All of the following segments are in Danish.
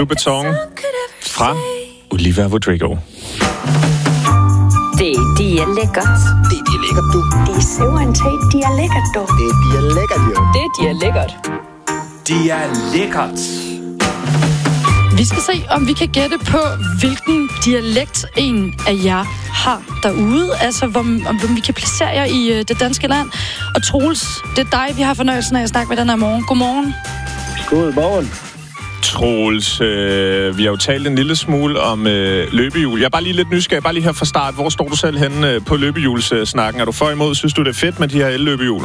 Du Beton fra Olivia Rodrigo. Det er lækkert. Det er lækkert, du. Det er simpelthen det er lækkert, du. Det er lækkert, jo. Det er lækkert. Det er lækkert. Vi skal se, om vi kan gætte på, hvilken dialekt en af jer har derude. Altså, om vi kan placere jer i det danske land. Og Troels, det er dig, vi har fornøjelsen af at snakke med den her morgen. Godmorgen. Godmorgen. Troels, vi har jo talt en lille smule om løbehjul. Jeg er bare lige lidt nysgerrig, bare lige her fra start. Hvor står du selv henne på løbehjulssnakken? Er du for imod? Synes du, det er fedt med de her el-løbehjul?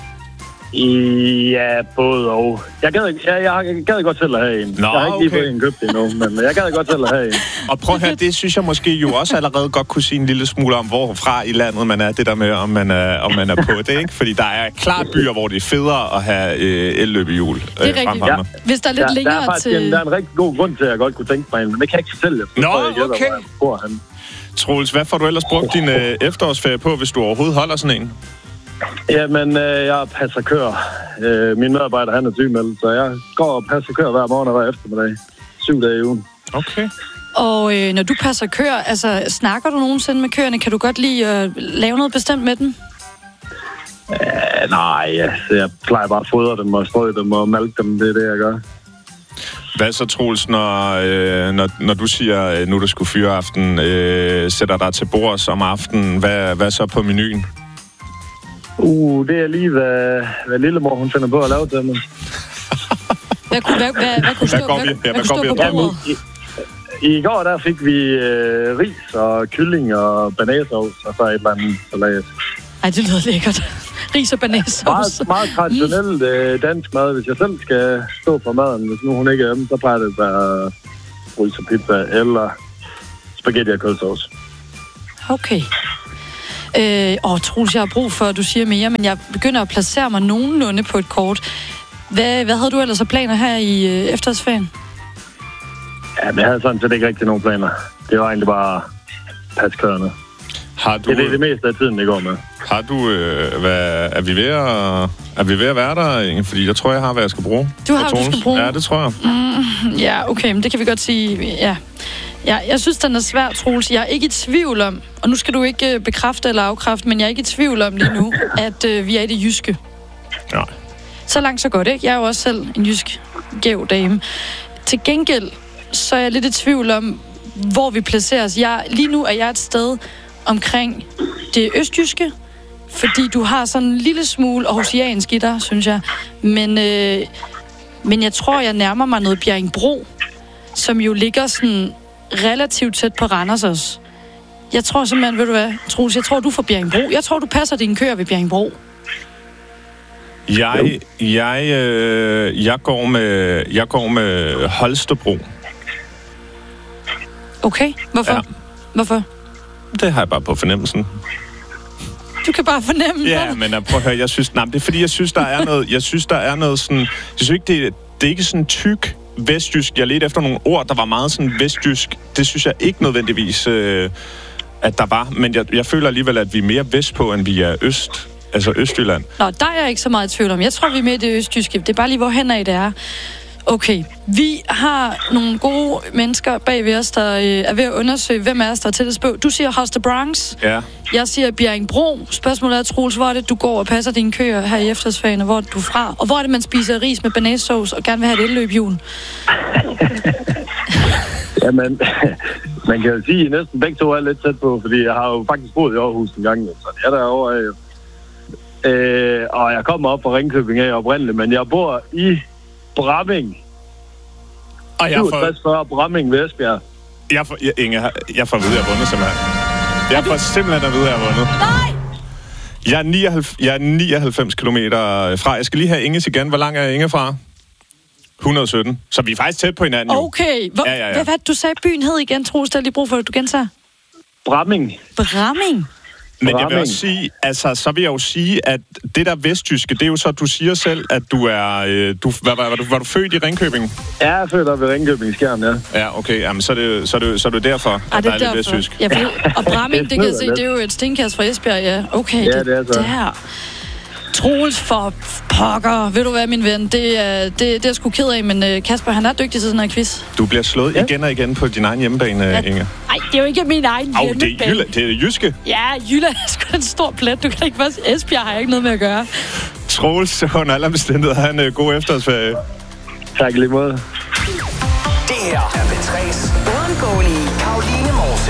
Ja, både og. Jeg gad godt selv at have en. Nå, jeg har ikke lige fået en købt endnu, men jeg gad godt selv at have en. Og prøv at høre, det synes jeg måske jo også allerede godt kunne sige en lille smule om, hvorfra i landet man er. Det der med, om man er på det, ikke? Fordi der er klart byer, hvor det er federe at have el-løbehjul. Det er rigtigt. Ja. Hvis der er lidt længere til... Der er en rigtig god grund til, at jeg godt kunne tænke mig en, men det kan jeg ikke fortælle jer. Nå, okay. Troels, hvad får du ellers brugt din efterårsferie på, hvis du overhovedet holder sådan en? Jamen, jeg passer køer. Min medarbejder, han er sygemeldt, så jeg går og passer køer hver morgen og hver eftermiddag. 7 dage i ugen. Okay. Og når du passer køer, altså snakker du nogensinde med køerne? Kan du godt lide at lave noget bestemt med dem? Nej, jeg plejer bare at fodre dem og strøge dem og malke dem. Det er det, jeg gør. Hvad så, Troels, når du siger, nu er det sgu fyreaften, sætter dig til bords om aftenen, hvad så på menuen? Det er lige, hvad lillemor hun finder på at lave til mig. Hvad kunne stå på bordet? I går der fik vi ris og kylling og banæsovs og så et eller andet salat. Ej, det lyder lækkert. Ris og banæsovs. Meget traditionelt dansk mad. Hvis jeg selv skal stå for maden, hvis nu hun ikke er hjemme, så plejer det at være ris og pizza eller spaghetti og kødsovs. Okay. Troels, jeg har brug for, at du siger mere, men jeg begynder at placere mig nogenlunde på et kort. Hvad havde du ellers af planer her i efterårsferien? Ja, men jeg havde sådan set ikke rigtig nogen planer. Det var egentlig bare paskørende. Det er det meste af tiden, det går med. Har du, er vi ved at være der? Fordi jeg tror, jeg har, hvad jeg skal bruge. Du skal bruge? Ja, det tror jeg. Ja, okay, men det kan vi godt sige, ja. Ja, jeg synes, den er svær, Troels. Jeg er ikke i tvivl om, og nu skal du ikke bekræfte eller afkræfte, men jeg er ikke i tvivl om lige nu, at vi er i det jyske. Ja. Så langt, så godt, ikke? Jeg er jo også selv en jysk gæv dame. Til gengæld, så er jeg lidt i tvivl om, hvor vi placerer os. Lige nu er jeg et sted omkring det østjyske, fordi du har sådan en lille smule aarhusiansk i dig, synes jeg. Men jeg tror, jeg nærmer mig noget Bjerringbro, som jo ligger sådan relativt tæt på Randers også. Jeg tror simpelthen, ved du hvad, Troels, jeg tror, du får Bjerringbro. Jeg tror, du passer dine køer ved Bjerringbro. Jeg går med Holstebro. Okay, hvorfor? Ja. Hvorfor? Det har jeg bare på fornemmelsen. Du kan bare fornemme det. Ja, men prøv at høre, det er fordi, jeg synes, der er noget sådan... Jeg synes ikke, det er ikke sådan tyk vestjysk. Jeg ledte efter nogle ord, der var meget sådan vestjysk. Det synes jeg ikke nødvendigvis, at der var. Men jeg føler alligevel, at vi er mere vestpå, end vi er øst. Altså Østjylland. Nå, der er jeg ikke så meget i tvivl om. Jeg tror, vi er med i det østjyske. Det er bare lige, hvorhen af det er. Okay, vi har nogle gode mennesker bag ved os, der er ved at undersøge, hvem er os, der er tættest på. Du siger House the Bronx. Ja. Jeg siger Bjerringbro. Spørgsmålet er, Troels, hvor er det, du går og passer dine køer her i efterårsferien, og hvor er du fra? Og hvor er det, man spiser ris med banæssauce og gerne vil have et elløbhjul? Jamen, man kan jo sige, at næsten begge to er lidt tæt på, fordi jeg har jo faktisk boet i Aarhus en gang, så jeg er derovre af. Og jeg kommer op fra Ringkøbing af oprindeligt, men jeg bor i Bramming. Og jeg 6740 Bramming ved Esbjerg. Jeg får at vide, at jeg har vundet simpelthen. Jeg får simpelthen at vide, at jeg har vundet. Nej! Jeg er 99 kilometer fra. Jeg skal lige have Inge igen. Hvor lang er Inge fra? 117. Så vi er faktisk tæt på hinanden jo. Okay. Hvad du sagde byen hed igen, Troels? Der er lige brug for, at du gentager. Bramming. Bramming? Men jeg vil også sige, altså, så vil jeg jo sige, at det der vestjyske, det er jo så, du siger selv, at du er... Var du født i Ringkøbing? Ja, jeg er født op i Ringkøbing, Skjern, ja. Ja, okay. Jamen, så er det derfor, at der er lidt vestjysk. Ja, og Bramming, det kan jeg se, det er jo et stenkast fra Esbjerg, ja. Okay, ja, det er så. Der. Troels, for pokker. Ved du hvad, min ven? Det er jeg sgu ked af, men Kasper, han er dygtig til sådan en quiz. Du bliver slået igen og igen på din egen hjemmebane, Inge. Nej, det er jo ikke min egen hjemmebane. Det er Jylland. Det er Jyske. Ja, Jylland er sgu en stor plet. Du kan ikke bare sige, Esbjerg har jeg ikke noget med at gøre. Troels, under alle omstændigheder, have en god efterårsferie. Tak lige måde. Det her er P3's uundgåelige Karoline Mors.